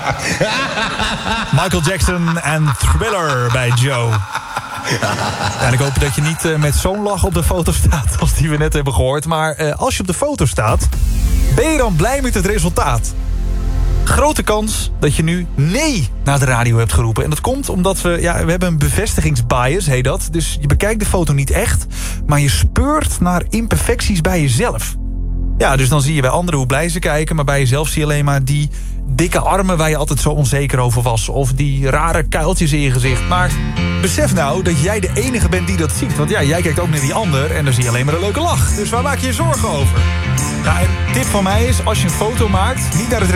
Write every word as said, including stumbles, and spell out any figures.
Michael Jackson en Thriller bij Joe. En ik hoop dat je niet uh, met zo'n lach op de foto staat als die we net hebben gehoord. Maar uh, als je op de foto staat, ben je dan blij met het resultaat? Grote kans dat je nu nee naar de radio hebt geroepen. En dat komt omdat we, ja, we hebben een bevestigingsbias, heet dat. Dus je bekijkt de foto niet echt, maar je speurt naar imperfecties bij jezelf. Ja, dus dan zie je bij anderen hoe blij ze kijken, maar bij jezelf zie je alleen maar die dikke armen waar je altijd zo onzeker over was. Of die rare kuiltjes in je gezicht. Maar besef nou dat jij de enige bent die dat ziet. Want ja, jij kijkt ook naar die ander en dan zie je alleen maar een leuke lach. Dus waar maak je je zorgen over? Nou, een tip van mij is, als je een foto maakt, niet naar het